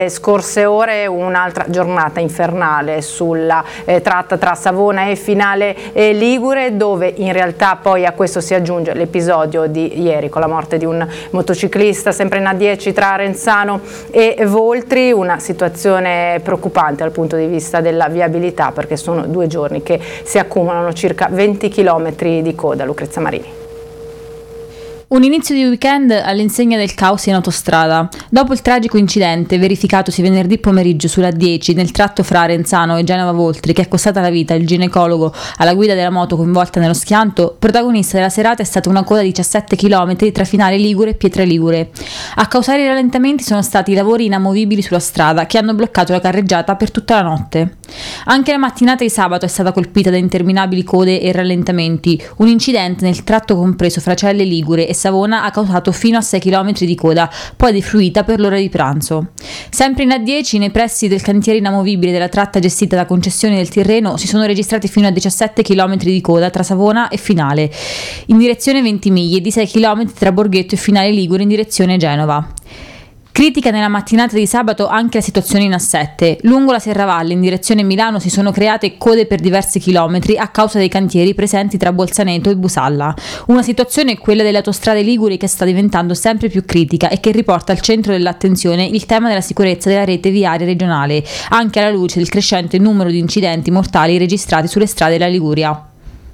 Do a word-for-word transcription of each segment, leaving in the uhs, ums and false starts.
Scorse ore un'altra giornata infernale sulla eh, tratta tra Savona e Finale e Ligure, dove in realtà poi a questo si aggiunge l'episodio di ieri con la morte di un motociclista sempre in A dieci tra Arenzano e Voltri, una situazione preoccupante dal punto di vista della viabilità, perché sono due giorni che si accumulano circa venti chilometri di coda. Lucrezia Marini. Un inizio di weekend all'insegna del caos in autostrada. Dopo il tragico incidente verificatosi venerdì pomeriggio sulla dieci nel tratto fra Arenzano e Genova Voltri, che è costata la vita il ginecologo alla guida della moto coinvolta nello schianto, protagonista della serata è stata una coda di diciassette chilometri tra Finale Ligure e Pietra Ligure. A causare i rallentamenti sono stati i lavori inamovibili sulla strada che hanno bloccato la carreggiata per tutta la notte. Anche la mattinata di sabato è stata colpita da interminabili code e rallentamenti. Un incidente nel tratto compreso fra Celle Ligure e Savona ha causato fino a sei chilometri di coda, poi defluita per l'ora di pranzo. Sempre in A dieci, nei pressi del cantiere inamovibile della tratta gestita da Concessioni del Tirreno, si sono registrati fino a diciassette chilometri di coda tra Savona e Finale, in direzione Ventimiglia, e di sei chilometri tra Borghetto e Finale Ligure in direzione Genova. Critica nella mattinata di sabato anche la situazione in A sette. Lungo la Serravalle in direzione Milano si sono create code per diversi chilometri a causa dei cantieri presenti tra Bolzaneto e Busalla. Una situazione, quella delle autostrade liguri, che sta diventando sempre più critica e che riporta al centro dell'attenzione il tema della sicurezza della rete viaria regionale, anche alla luce del crescente numero di incidenti mortali registrati sulle strade della Liguria.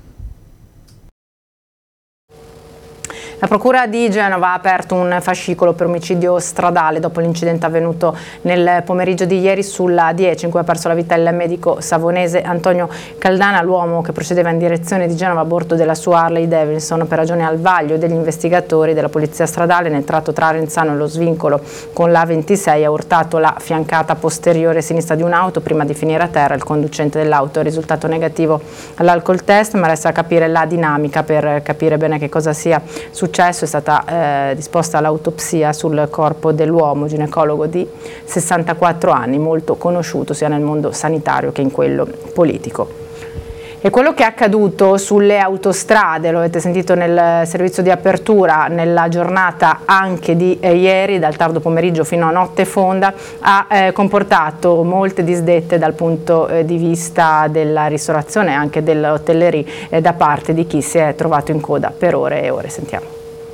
La Procura di Genova ha aperto un fascicolo per omicidio stradale dopo l'incidente avvenuto nel pomeriggio di ieri sulla dieci, in cui ha perso la vita il medico savonese Antonio Caldana, l'uomo che procedeva in direzione di Genova a bordo della sua Harley Davidson per ragione al vaglio degli investigatori della polizia stradale nel tratto tra Arenzano e lo svincolo con la ventisei ha urtato la fiancata posteriore sinistra di un'auto prima di finire a terra. Il conducente dell'auto è risultato negativo all'alcol test, ma resta a capire la dinamica per capire bene che cosa sia successo. Successo è stata eh, disposta l'autopsia sul corpo dell'uomo, ginecologo di sessantaquattro anni, molto conosciuto sia nel mondo sanitario che in quello politico. E quello che è accaduto sulle autostrade, lo avete sentito nel servizio di apertura, nella giornata anche di eh, ieri, dal tardo pomeriggio fino a notte fonda, ha eh, comportato molte disdette dal punto eh, di vista della ristorazione e anche dell'hotellerie eh, da parte di chi si è trovato in coda per ore e ore. Sentiamo.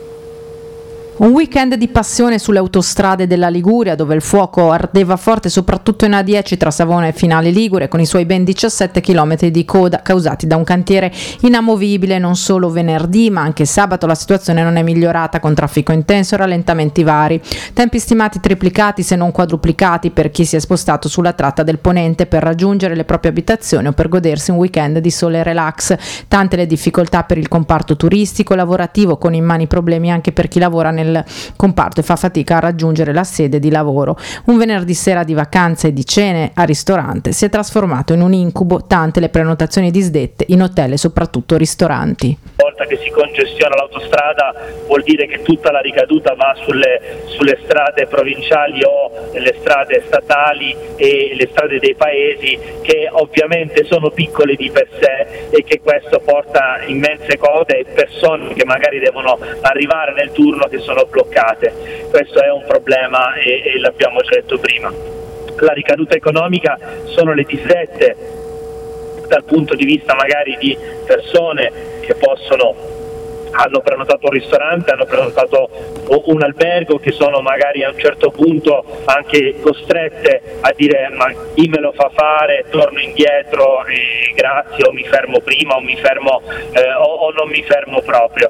Un weekend di passione sulle autostrade della Liguria, dove il fuoco ardeva forte soprattutto in A dieci tra Savona e Finale Ligure, con i suoi ben diciassette chilometri di coda causati da un cantiere inamovibile. Non solo venerdì ma anche sabato la situazione non è migliorata, con traffico intenso e rallentamenti vari. Tempi stimati triplicati se non quadruplicati per chi si è spostato sulla tratta del Ponente per raggiungere le proprie abitazioni o per godersi un weekend di sole e relax. Tante le difficoltà per il comparto turistico lavorativo, con immani problemi anche per chi lavora nel comparto e fa fatica a raggiungere la sede di lavoro. Un venerdì sera di vacanze e di cene a ristorante si è trasformato in un incubo, tante le prenotazioni disdette in hotel e soprattutto ristoranti. Una volta che si congestiona l'autostrada vuol dire che tutta la ricaduta va sulle, sulle strade provinciali o le strade statali e le strade dei paesi, che ovviamente sono piccole di per sé e che questo porta immense code e persone che magari devono arrivare nel turno che sono bloccate. Questo è un problema e, e l'abbiamo già detto prima. La ricaduta economica sono le disdette dal punto di vista magari di persone che possono hanno prenotato un ristorante, hanno prenotato un albergo, che sono magari a un certo punto anche costrette a dire ma chi me lo fa fare, torno indietro, eh, grazie, o mi fermo prima o mi fermo eh, o, o non mi fermo proprio.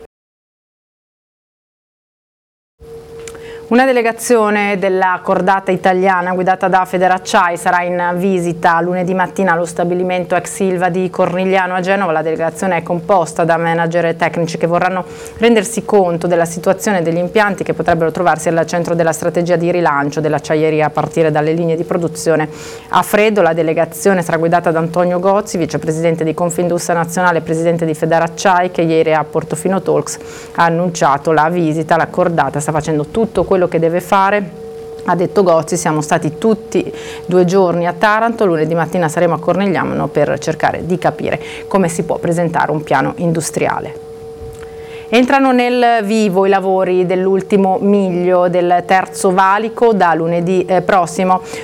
Una delegazione della cordata italiana guidata da Federacciai sarà in visita lunedì mattina allo stabilimento ex Ilva di Cornigliano a Genova. La delegazione è composta da manager e tecnici che vorranno rendersi conto della situazione degli impianti che potrebbero trovarsi al centro della strategia di rilancio dell'acciaieria a partire dalle linee di produzione a freddo. La delegazione sarà guidata da Antonio Gozzi, vicepresidente di Confindustria Nazionale e presidente di Federacciai, che ieri a Portofino Talks ha annunciato la visita. La cordata sta facendo tutto quello che deve fare. Ha detto Gozzi, siamo stati tutti due giorni a Taranto, lunedì mattina saremo a Cornigliano per cercare di capire come si può presentare un piano industriale. Entrano nel vivo i lavori dell'ultimo miglio del terzo valico da lunedì eh, prossimo.